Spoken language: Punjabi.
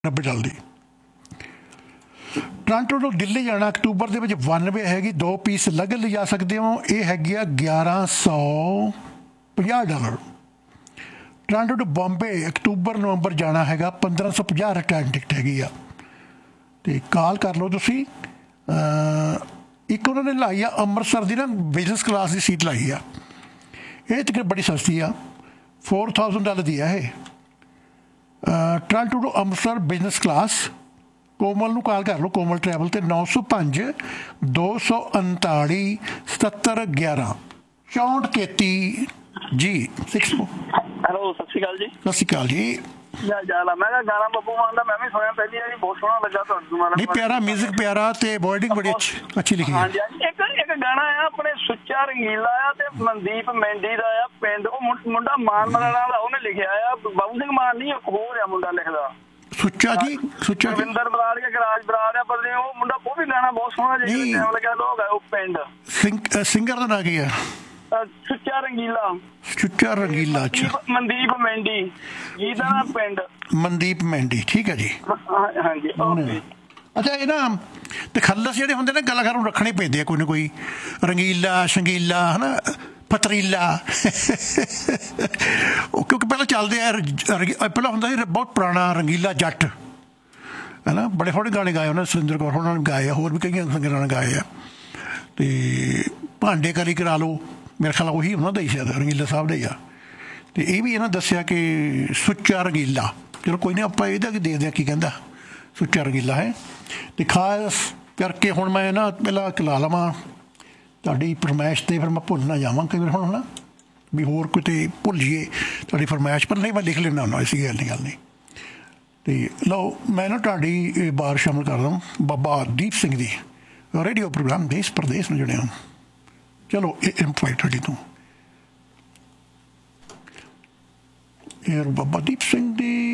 90 ਚੱਲਦੀ। ਟੋਰਾਂਟੋ ਤੋਂ ਦਿੱਲੀ ਜਾਣਾ ਅਕਤੂਬਰ ਦੇ ਵਿੱਚ 92 ਹੈਗੀ, 2 ਪੀਸ ਅਲੱਗ ਲਿਜਾ ਸਕਦੇ ਹੋ। ਇਹ ਹੈਗੀ ਆ $1150। ਟੋਰਾਂਟੋ ਤੋਂ ਬੰਬੇ ਅਕਤੂਬਰ ਨਵੰਬਰ ਜਾਣਾ ਹੈਗਾ 1550 ਰਿਟਰਨ ਟਿਕਟ ਹੈਗੀ ਆ। ਅਤੇ ਕਾਲ ਕਰ ਲਓ ਤੁਸੀਂ। ਇੱਕ ਉਹਨਾਂ ਨੇ ਲਾਈ ਆ ਅੰਮ੍ਰਿਤਸਰ ਦੀ ਨਾ ਬਿਜ਼ਨਸ ਕਲਾਸ ਦੀ ਸੀਟ ਲਾਈ ਆ। ਇਹ ਟਿਕਟ ਬੜੀ ਸਸਤੀ ਆ, $4000 ਦੀ ਆ ਇਹ। ਟੋਰਾਂਟੋ ਤੋਂ ਅੰਮ੍ਰਿਤਸਰ ਬਿਜ਼ਨਸ ਕਲਾਸ। ਕੋਮਲ ਨੂੰ ਕਾਲ ਕਰ ਲਓ, ਕੋਮਲ ਟਰੈਵਲ 'ਤੇ 905 239 7711 6433 ਜੀ 6। ਹੈਲੋ, ਸਤਿ ਸ਼੍ਰੀ ਅਕਾਲ ਜੀ। ਸਤਿ ਸ਼੍ਰੀ ਅਕਾਲ ਜੀ। ਮੈਂ ਕਿਹਾ ਗਾਣਾ ਬੱਬੂ ਮਾਨ ਦਾ ਮੈਂ ਵੀ ਸੁਣਿਆ ਪਹਿਲੀ ਵਾਰੀ, ਬਹੁਤ ਸੋਹਣਾ ਲੱਗਾ ਤੁਹਾਨੂੰ। ਨਹੀਂ, ਪਿਆਰਾ ਮਿਊਜ਼ਿਕ ਪਿਆਰਾ ਤੇ ਵਰਡਿੰਗ ਬੜੀ ਅੱਛੀ ਲਿਖੀ ਹੈ। ਹਾਂਜੀ, ਇੱਕ ਗਾਣਾ ਆ ਆਪਣੇ ਸੁੱਚਾ ਰੰਗੀਲਾ ਆ ਤੇ ਮਨਦੀਪ ਮੈਂਡੀ ਦਾ ਆ ਪਿੰਡ। ਉਹ ਮੁੰਡਾ ਮਾਨ ਮਰਾਣਾ ਦਾ, ਉਹਨੇ ਲਿਖਿਆ ਆ। ਬਾਬੂ ਸਿੰਘ ਮਾਨ ਨਹੀਂ, ਹੋਰ ਆ ਮੁੰਡਾ ਲਿਖਦਾ। ਸੁੱਚਾ ਕੀ? ਸੁੱਚਾ ਰਵਿੰਦਰ ਬਰਾੜ ਕੇ ਗਰਾਜ ਬਰਾੜ ਆ, ਪਰ ਉਹ ਮੁੰਡਾ, ਉਹ ਵੀ ਗਾਣਾ ਬਹੁਤ ਸੋਹਣਾ ਜਿਹਾ ਟਾਈਮ ਲੱਗਿਆ। ਲੋਕ ਆ ਉਹ ਪਿੰਡ। ਸਿੰਗਰ ਦਾ ਨਾਂ ਕੀ ਹੈ? ਸੁੱਚਾ ਰੰਗੀਲਾ। ਸੁੱਚਾ ਰੰਗੀਲਾ। ਅੱਛਾ, ਮਨਦੀਪ ਮੈਂਡੀ ਜੀ ਦਾ ਪਿੰਡ। ਮਨਦੀਪ ਮੈਂਡੀ, ਠੀਕ ਹੈ ਜੀ। ਹਾਂਜੀ, ਓਕੇ। ਅੱਛਾ, ਇਹ ਨਾ ਤਖੱਲਸ ਜਿਹੜੇ ਹੁੰਦੇ ਨੇ ਕਲਾਕਾਰ ਨੂੰ ਰੱਖਣੇ ਪੈਂਦੇ ਆ ਕੋਈ ਨਾ ਕੋਈ। ਰੰਗੀਲਾ, ਸ਼ੰਗੀਲਾ, ਹੈ ਨਾ, ਪਤਰੀਲਾ। ਉਹ ਕਿਉਂਕਿ ਪਹਿਲਾਂ ਚੱਲਦੇ ਆ, ਪਹਿਲਾਂ ਹੁੰਦਾ ਸੀ ਬਹੁਤ ਪੁਰਾਣਾ ਰੰਗੀਲਾ ਜੱਟ, ਹੈ ਨਾ। ਬੜੇ ਸੋਹਣੇ ਗਾਣੇ ਗਾਏ ਉਹਨਾਂ, ਸੁਰਿੰਦਰ ਕੌਰ ਉਹਨਾਂ ਨੇ ਗਾਏ ਆ, ਹੋਰ ਵੀ ਕਈਆਂ ਸਿੰਗਰਾਂ ਨੇ ਗਾਏ ਆ। ਅਤੇ ਭਾਂਡੇ ਕਲੀ ਕਰਾ ਲਓ, ਮੇਰੇ ਖਿਆਲ ਉਹੀ ਉਹਨਾਂ ਦਾ ਹੀ ਸ਼ਾਇਦ, ਰੰਗੀਲਾ ਸਾਹਿਬ ਦਾ ਹੀ ਆ। ਅਤੇ ਇਹ ਵੀ ਇਹਨਾਂ ਦੱਸਿਆ ਕਿ ਸੁੱਚਾ ਰੰਗੀਲਾ। ਚਲੋ ਕੋਈ ਨਹੀਂ, ਆਪਾਂ ਇਹਦਾ ਕੀ ਦੇਖਦੇ ਹਾਂ ਕੀ ਕਹਿੰਦਾ ਸੁੱਚਾ ਰੰਗੀਲਾ ਹੈ। ਅਤੇ ਖਾਸ ਕਰਕੇ ਹੁਣ ਮੈਂ ਨਾ ਪਹਿਲਾਂ ਲਾ ਲਵਾਂ ਤੁਹਾਡੀ ਫਰਮਾਇਸ਼ 'ਤੇ, ਫਿਰ ਮੈਂ ਭੁੱਲ ਨਾ ਜਾਵਾਂ ਕਈ ਵਾਰ ਹੁਣ, ਹੈ ਨਾ, ਵੀ ਹੋਰ ਕਿਤੇ ਭੁੱਲ ਜਾਈਏ ਤੁਹਾਡੀ ਫਰਮਾਇਸ਼। ਪਰ ਨਹੀਂ, ਮੈਂ ਲਿਖ ਲੈਂਦਾ ਹੁੰਦਾ, ਐਸੀ ਗੱਲ ਨਹੀਂ। ਅਤੇ ਲਓ, ਮੈਂ ਨਾ ਤੁਹਾਡੀ ਬਾਰ ਸ਼ਾਮਲ ਕਰ ਦਵਾਂ ਬਾਬਾ ਦੀਪ ਸਿੰਘ ਦੀ ਰੇਡੀਓ ਪ੍ਰੋਗਰਾਮ ਦੇਸ਼ ਪ੍ਰਦੇਸ਼ ਨੂੰ ਜੁੜਿਆ। ਚਲੋ, ਇਹ ਇੰਪਲਾਈ ਤੁਹਾਡੀ ਤੋਂ ਇਹ ਬਾਬਾ ਦੀਪ ਸਿੰਘ ਦੀ